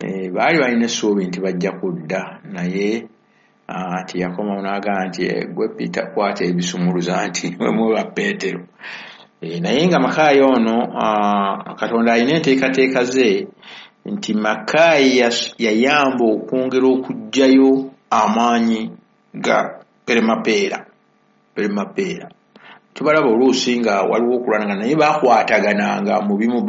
baali balina essuubi nti bajja kudda naye tiyakoma n'agamba nti gwe Peter kwata ebisumuluza nti wemuba Peetero. Naye nga Makaayi ono Katonda alina enteekateeka ze nti Makaayi yayamba okwongera okuggyayo amaanyi ga Peremapeera. Tubalaba oluusi nga waliwo okulwanagana naye bakwatagananga mu bimu,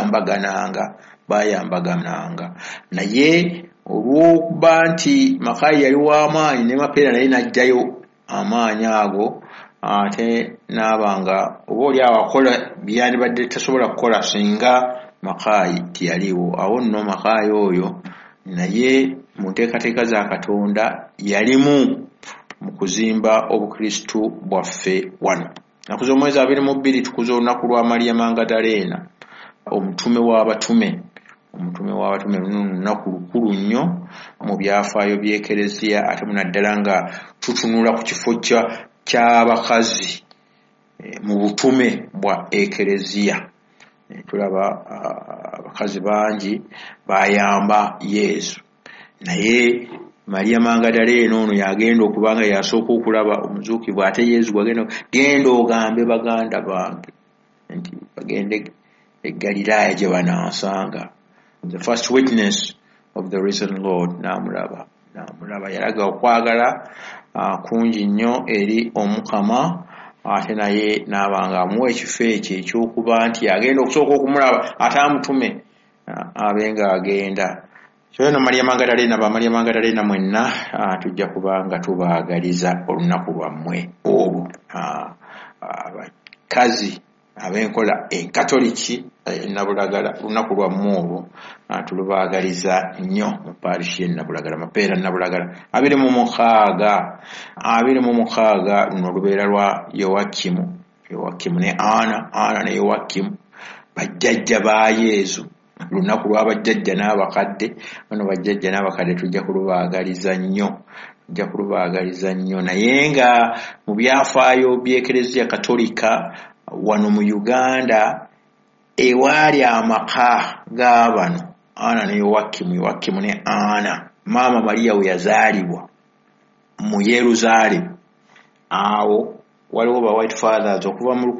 bayambagananga naye olw'okuba nti Makaayi yali w'amaanyi ne Mapeera naye n'aggyayo amaanyi ago, ate n'abanga oba oli awakola byandibadde tasobola kukola singa Makaayi tiyaliwo. Awo nno Makaayi oyo naye mu nteekateeka za Katonda yalimu mu kuzimba obukristu bwaffe wano. Naku z'omwezi 22 tukuza olunaku lwa Maria Magdalena, omutume w'abatume. Lunaku lukulu nnyo mu byafaayo by'Ekereziya, ate munaddala nga tutunula ku kifo ky'abakazi mu butume bwa Ekereziya. Tulaba abakazi bangi bayamba Yesu, naye Maria Magdalena ono yagenda okubanga yasooka okulaba omuzuukibwa, ate Yesu genda ogambe baganda bange nti bagende e Galilaya gye banansanga. The first witness of the risen Lord namulaba. Yalaga okwagala kungi nnyo eri Omukama, ate naye n'abanga amuwa ekifo ekyo ekyokuba nti agenda okusooka okumulaba ate amutume abenga agenda. Kyeno Maria Magdalena, Maria Magdalena mwenna tujja kubanga tubaagaliza olunaku lwammwe olwo. Abakazi ab'enkola enkatoliki Nabulagala lunaku lwammwe olwo tulubaagaliza nnyo mu paarishi Nabulagala, Mapeera Nabulagala. 26 luno lubeera lwa Yowakimu ne Ana ne Yowakimu, bajjajja ba Yesu. Lunaku lwa bajjajja n'abakadde. Bano bajjajja n'abakadde tujja kulubaagaliza nnyo, naye nga mu byafaayo by'Ekereziya Katolika wano mu Uganda ewaali amaka g'abano Ana ne Yowakimu ne Ana, Maama Maria we yazaalibwa mu Yeruzaalemu. Awo waliwo ba White Fathers okuva mu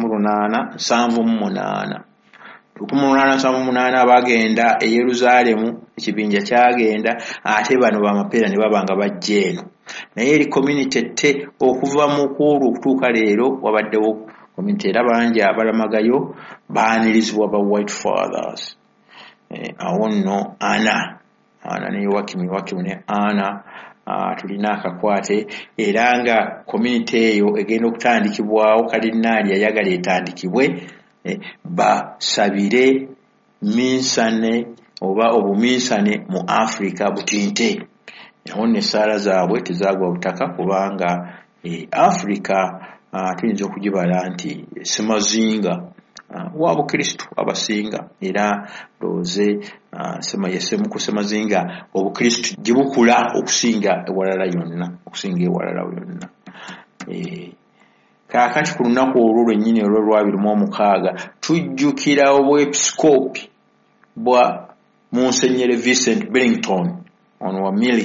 1878 abagenda e Yeruzaalemu, ekibinja kyagenda, ate bano ba Mapeera ne babanga bajja eno. Naye eri community te okuva mu kwolwo okutuuka leero wabaddewo community era bangi abalamagayo baanirizibwa ba White Fathers. Awo nno Ana ne Yowakimu ne Ana tulina akakwate, era nga community eyo egenda okutandikibwawo, Kalinaali yayagala etandikibwe basabire minsane oba obuminsane mu Africa butinte. Awo n'essaala zaabwe tezaagwa butaka, kubanga Africa tuyinza okugibala nti semazinga wa Bukristu abasinga, era looze mu kusemazinga Obukristu gye bukula okusinga ewalala yonna. Kaakati ku lunaku olwo lwennyini olwo lwa 26 tujjukira obwepisikoopi bwa Monsignor Vincent Billington ono wa Mill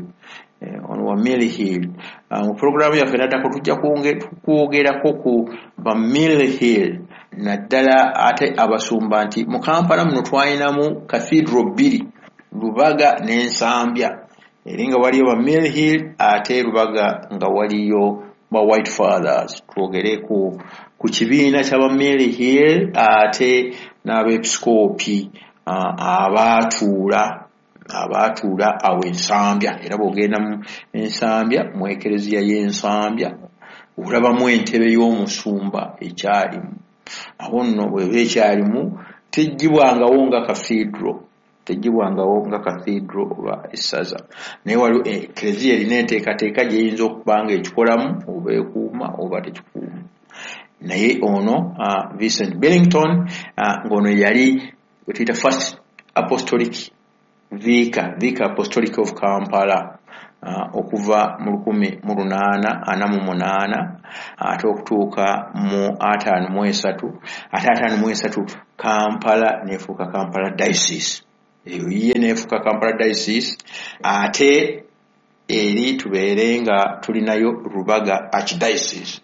Hill. Mu programu yaffe naddako tujja kwogerako ku ba Mill Hill, naddala ate abasumba nti mu Kampala muno twalinamu cathedral 2, Lubaga ne Nsambya. Eri nga waliyo ba Mill Hill, ate Lubaga nga waliyo ba White Fathers. Twogere ku kibiina ky'aba Mill Hill ate n'abepisikoopi abaatuula awo Ensambya. Era bw'ogenda mu Ensambya, mu Ekereziya y'Ensambya, olabamu entebe y'omusumba ekyalimu. Awo nno bw'eba ekyalimu tejjibwangawo nga cathedral oba essaza, naye waliwo Ekereziya erina enteekateeka gy'eyinza okuba nga ekikolamu oba ekuuma oba tekikuuma. Naye ono Vincent Billington ng'ono yali tuyita first apostolic vicar apostolic of Kampala okuva mu 1848 ate okutuuka mu 53 Kampala nefuuka Kampala diocese. yiye nefuka Kampala Diocese ate eri tuberenga tulinayo Rubaga Archdiocese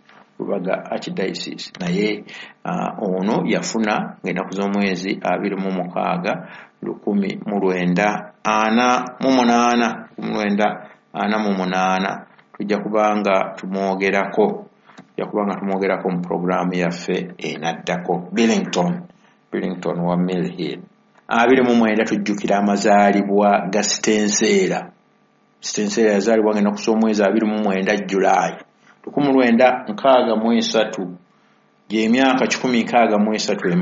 naye ono yafuna ng'ennaku z'omwezi 26 1948 tujja kubanga tumwogerako mu programu yaffe enaddako Billington wa Mill Hill. 29 tujjukira amazaalibwa ga Sitensera yazaalibwa ng'ennaku z'omwezi 29 July 1963 gy'emyaka 163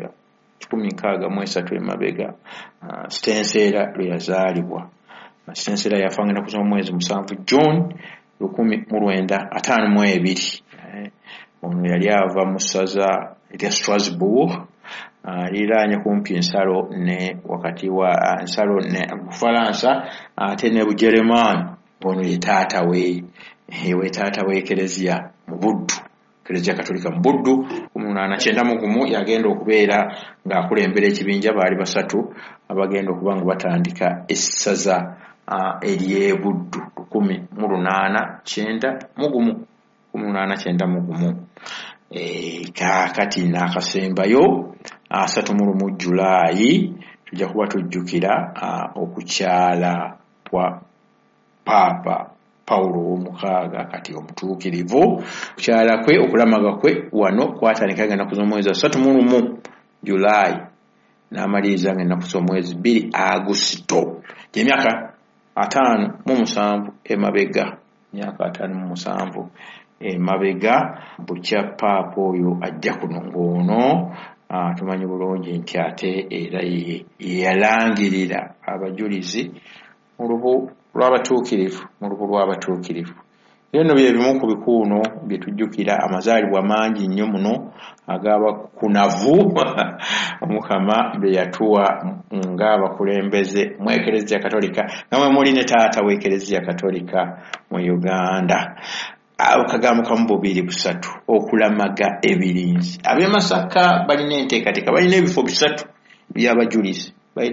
emabega Sitensera lwe yazaalibwa. Sitensera yafa ng'ennaku z'omwezi 7 June 1952. Ono yali ava mu ssaza erya Strasbourg liraanye kumpi ensalo ne wakati wa ensalo ne Bufalansa ate ne Bujerumani. Ono ye taata we Eklezia mu Buddu, Eklezia Katolika mu Buddu. 1891 yagenda okubeera ng'akulembera ekibinja, baali basatu abagenda okuba nga batandika essaza ery'e Buddu 1891. Kaakati n'akasembayo 31 Julaayi tujja kuba tujjukira okukyala kwa Paapa Paulo VI kati omutuukirivu. Okukyala kwe, okulamaga kwe wano kwatandika ng'ennaku z'omwezi 31 Julaayi n'amaliriza ng'ennaku z'omwezi 2 Agusito. Gy'emyaka 57 emabega bukya Paapa oyo ajja kuno. Ng'ono tumanyi bulungi nti ate era yalangirira abajulizi mu lubu lw'abatuukirivu. Bino bye bimu ku bikuuno bye tujjukira amazaalibwa mangi nnyo muno ag'abakunavu Omukama be yatuwa ng'abakulembeze mu Eklezia Katolika, namwe muli ne taata w'Eklezia Katolika mu Uganda. Akagambo kamu 2-3 okulamaga ebirinzi. Ab'e Masaka balina enteekateeka, balina ebifo 3 by'abajulizi,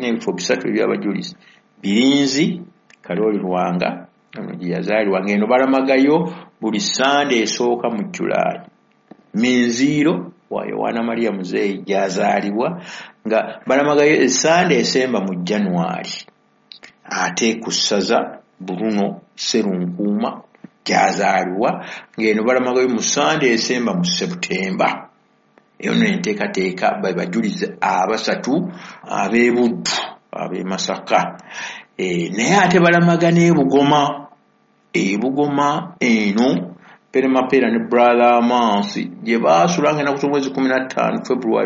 Birinzi Kalooli Lwanga gye yazaalibwa ng'eno balamagayo buli Sande esooka mu Julaayi. Minziiro wa Yohana Maria Muzeeyi gyazaalibwa nga balamagayo Sande esemba mu January. Ate ku ssaza Bruno Serunkuuma gyazaalibwa ng'eno balamagayo mu Sande esemba mu September. Eyo nno enteekateeka bajulize abasatu ab'e Buddu, ab'e Masaka. Naye ate balamaga n'Ebugoma. Ebugoma eno Peremapera ne Brother Amansi gye baasula ng'ennaku z'omwezi 15 February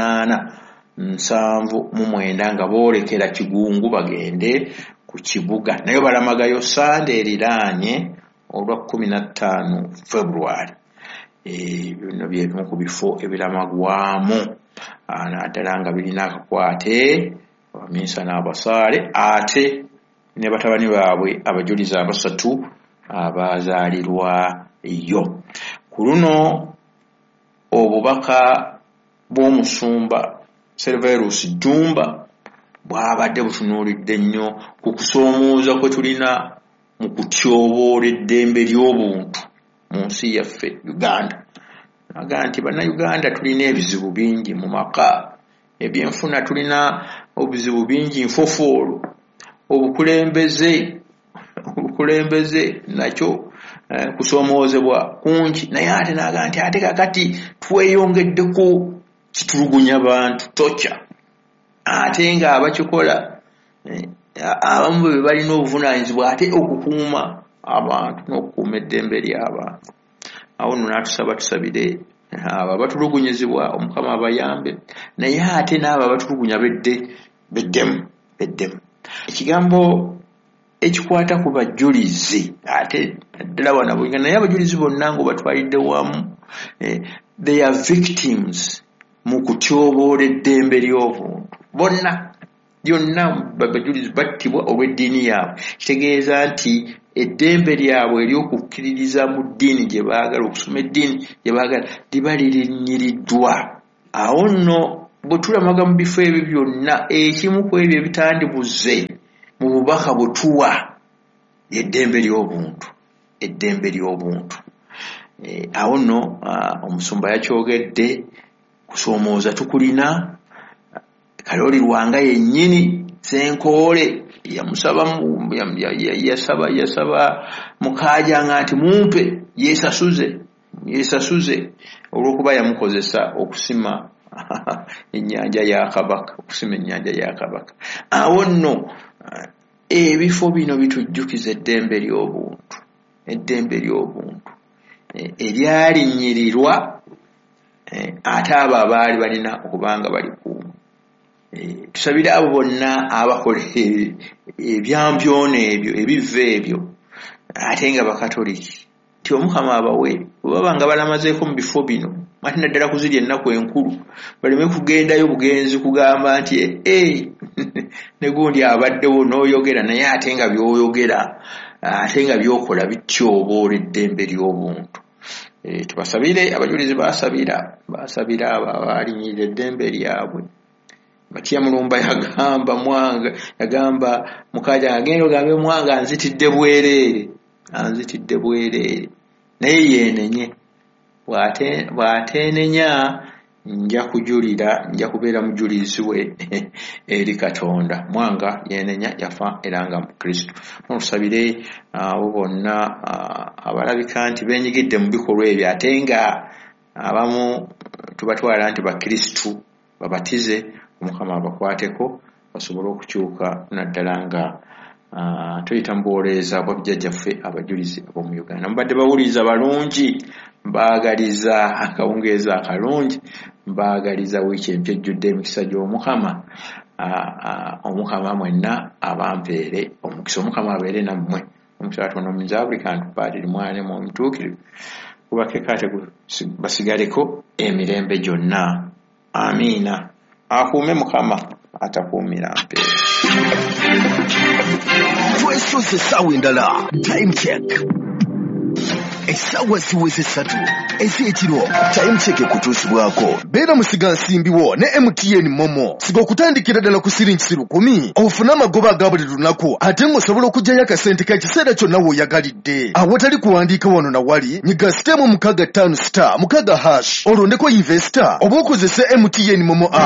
1879 nga boolekera Kigungu bagende ku kibuga. Naye balamagayo Sande eriraanye olwa 15 February. Bino bye bimu ku bifo ebiramagwamu naddala nga birina akakwate abaminsana n'abasaale ate ne batabani baabwe abajulizi abasatu abazaalirwa yo. Ku luno obubaka bw'omusumba Severus Jumba bwabadde butunuulidde nnyo ku kusoomooza kwe tulina mu kutyoboola eddembe ly'obuntu mu nsi yaffe Uganda. Aga nti bannayuganda tulina ebizibu bingi mu maka, ebyenfuna tulina obuzibu bingi, nfofoolo, obukulembeze nakyo kusoomoozebwa kungi. Naye ate naga nti ate kakati tweyongeddeko kitulugunya bantu tocha, ate nga abakikola abamu be balina obuvunaanyizibwa ate okukuuma abantu n'okukuuma eddembe ly'abantu. Awo nno n'atusaba tusabire abo abatulugunyizibwa Omukama abayambe, naye ate n'abo abatulugunya beddemu. Ekigambo ekikwata ku bajulizi ate ddala wanabwinga, naye abajulizi bonna ng'obatwalidde wamu they are victims mu kutyoboola eddembe ly'obuntu. Bonna bajulizi battibwa olw'eddiini yaabwe. Kitegeeza nti eddembe lyabwe ery'okukkiririza mu ddiini gye baagala, okusoma eddiini gye baagala liba lirinnyiddwa. Awo nno bwe tulamaga mu bifo ebyo byonna ekimu ku ebyo ebitandibuze mu bubaka bwe tuwa eddembe ly'obuntu. Awo nno omusumba yakyogedde kusoomooza tukulina Kalooli Lwanga yennyini Senkoole yasaba Mukaajanga nti mumpe yeesasuze olw'okuba yamukozesa okusima ennyanja ya Kabaka. Awo nno ebifo bino bitujjukiza eddembe ly'obuntu eryalinyirirwa ate abo abaali balina okubanga bali kuumu. Tusabire abo bonna abakola ebyambyono ebyo ebiva ebyo ate nga Bakatoliki nti Omukama abawe bwe nga balamazeeko mu bifo bino ate naddala kuzirya ennaku enkulu baleme kugendayo bugenzi kugamba nti ne gundi abaddewo n'oyogera naye ate nga by'oyogera ate nga by'okola bityoboola eddembe ly'obuntu. Tubasabire abajulizi baasabira abo abalinyirira eddembe lyabwe. Matya Mulumba yagamba Mukaajanga agenda ogambe Mwanga anzitidde bwereere naye yeenenye bw'ateenenya nja kubeera mujulizi we eri Katonda. Mwanga yeenenya yafa era nga Mukristo. Tusabire abo bonna abalabika nti beenyigidde mu bikolwa ebyo ate nga abamu tubatwala nti Bakristo babatize, Omukama abakwateko basobole okukyuka naddala nga tuyita mu buwoleeza bwa bajjajjaffe abajulizi ab'omu Uganda. Mubadde bawuliriza balungi, mbaagaliza akawungeezi akalungi, mbaagaliza wiiki empya ejjudde emikisa gy'Omukama. Omukama mwenna abampeere omukisa. Omukama abeere nammwe. Omukisa Katonda omuyinza buli kantu paatiri mwane mu mutuukirivu kubakeko ate basigaleko emirembe gyonna. Amiina. Akuume Mukama atakuumira mpeera. Twesoze essaawa endala. Time check. Essaawa ziweze 3 ez'ekiro. Time check ekutuusibwako. Beera musiga nsimbiwo ne MTN Momo. Siga okutandikira ddala ku siringi 10 ofune amagoba aga buli lunaku ate ng'osobola okuggyayo akasente k'ekiseera kyonna w'oyagalidde. Awatali kuwandiika wano na wali nyiga *65*6 olondeko investor oba okozese MTN Momo app.